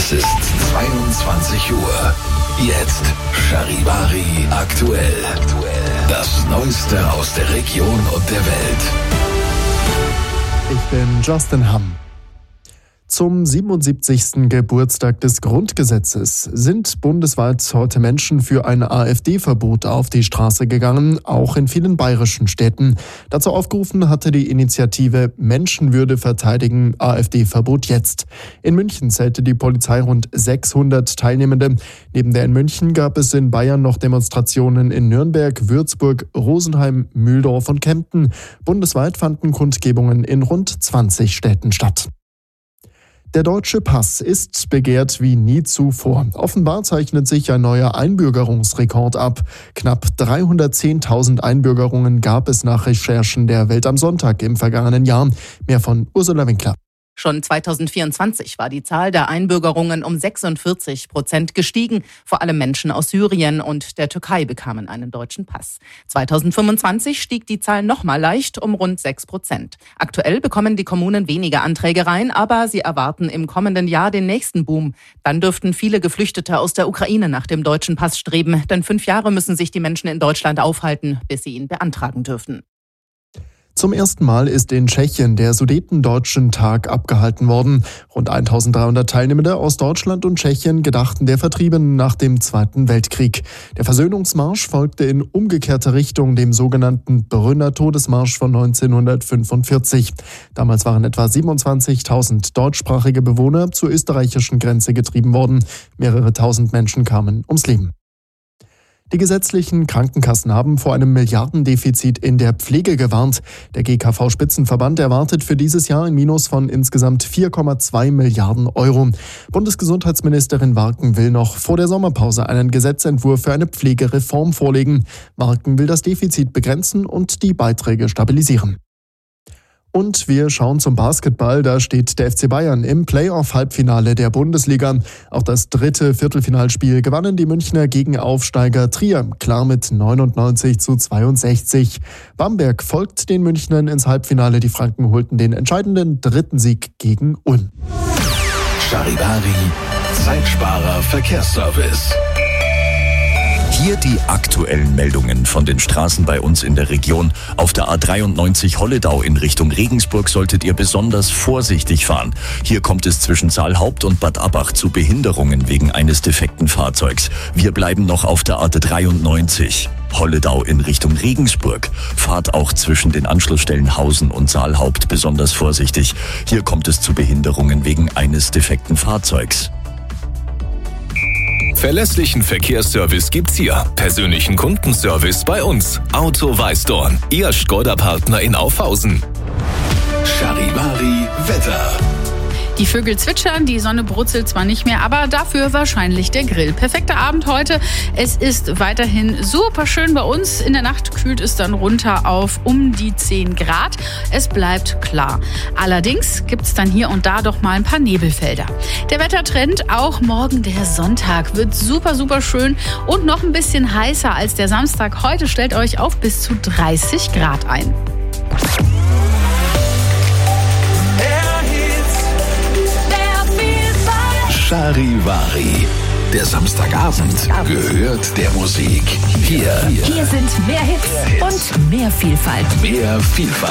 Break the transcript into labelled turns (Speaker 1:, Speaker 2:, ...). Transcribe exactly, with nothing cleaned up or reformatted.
Speaker 1: Es ist zweiundzwanzig Uhr. Jetzt Charivari aktuell. Das Neueste aus der Region und der Welt.
Speaker 2: Ich bin Justin Hamm. Zum siebenundsiebzigsten Geburtstag des Grundgesetzes sind bundesweit heute Menschen für ein AfD-Verbot auf die Straße gegangen, auch in vielen bayerischen Städten. Dazu aufgerufen hatte die Initiative Menschenwürde verteidigen, AfD-Verbot jetzt. In München zählte die Polizei rund sechshundert Teilnehmende. Neben der in München gab es in Bayern noch Demonstrationen in Nürnberg, Würzburg, Rosenheim, Mühldorf und Kempten. Bundesweit fanden Kundgebungen in rund zwanzig Städten statt. Der deutsche Pass ist begehrt wie nie zuvor. Offenbar zeichnet sich ein neuer Einbürgerungsrekord ab. Knapp dreihundertzehntausend Einbürgerungen gab es nach Recherchen der Welt am Sonntag im vergangenen Jahr. Mehr von Ursula Winkler.
Speaker 3: Schon zweitausendvierundzwanzig war die Zahl der Einbürgerungen um sechsundvierzig Prozent gestiegen. Vor allem Menschen aus Syrien und der Türkei bekamen einen deutschen Pass. zweitausendfünfundzwanzig stieg die Zahl nochmal leicht um rund sechs Prozent. Aktuell bekommen die Kommunen weniger Anträge rein, aber sie erwarten im kommenden Jahr den nächsten Boom. Dann dürften viele Geflüchtete aus der Ukraine nach dem deutschen Pass streben, denn fünf Jahre müssen sich die Menschen in Deutschland aufhalten, bis sie ihn beantragen dürfen.
Speaker 2: Zum ersten Mal ist in Tschechien der Sudetendeutschen Tag abgehalten worden. Rund eintausenddreihundert Teilnehmende aus Deutschland und Tschechien gedachten der Vertriebenen nach dem Zweiten Weltkrieg. Der Versöhnungsmarsch folgte in umgekehrter Richtung dem sogenannten Brünner Todesmarsch von neunzehnhundertfünfundvierzig. Damals waren etwa siebenundzwanzigtausend deutschsprachige Bewohner zur österreichischen Grenze getrieben worden. Mehrere tausend Menschen kamen ums Leben. Die gesetzlichen Krankenkassen haben vor einem Milliardendefizit in der Pflege gewarnt. Der G K V-Spitzenverband erwartet für dieses Jahr ein Minus von insgesamt vier Komma zwei Milliarden Euro. Bundesgesundheitsministerin Warken will noch vor der Sommerpause einen Gesetzentwurf für eine Pflegereform vorlegen. Warken will das Defizit begrenzen und die Beiträge stabilisieren. Und wir schauen zum Basketball. Da steht der F C Bayern im Playoff-Halbfinale der Bundesliga. Auch das dritte Viertelfinalspiel gewannen die Münchner gegen Aufsteiger Trier, klar mit neunundneunzig zu zweiundsechzig. Bamberg folgt den Münchnern ins Halbfinale. Die Franken holten den entscheidenden dritten Sieg gegen Ulm.
Speaker 1: Charivari, Zeitsparer Verkehrsservice.
Speaker 4: Hier die aktuellen Meldungen von den Straßen bei uns in der Region. Auf der A dreiundneunzig Holledau in Richtung Regensburg solltet ihr besonders vorsichtig fahren. Hier kommt es zwischen Saalhaupt und Bad Abbach zu Behinderungen wegen eines defekten Fahrzeugs. Wir bleiben noch auf der A dreiundneunzig. Holledau in Richtung Regensburg. Fahrt auch zwischen den Anschlussstellen Hausen und Saalhaupt besonders vorsichtig. Hier kommt es zu Behinderungen wegen eines defekten Fahrzeugs.
Speaker 5: Verlässlichen Verkehrsservice gibt's hier. Persönlichen Kundenservice bei uns. Auto Weißdorn, Ihr Skoda-Partner in Aufhausen.
Speaker 1: Charivari Wetter.
Speaker 6: Die Vögel zwitschern, die Sonne brutzelt zwar nicht mehr, aber dafür wahrscheinlich der Grill. Perfekter Abend heute. Es ist weiterhin super schön bei uns. In der Nacht kühlt es dann runter auf um die zehn Grad. Es bleibt klar. Allerdings gibt es dann hier und da doch mal ein paar Nebelfelder. Der Wettertrend, auch morgen der Sonntag, wird super, super schön und noch ein bisschen heißer als der Samstag. Heute stellt euch auf bis zu dreißig Grad ein.
Speaker 1: Charivari. Der Samstagabend gehört der Musik. Hier,
Speaker 7: Hier sind mehr Hits und mehr Vielfalt.
Speaker 1: mehr Vielfalt.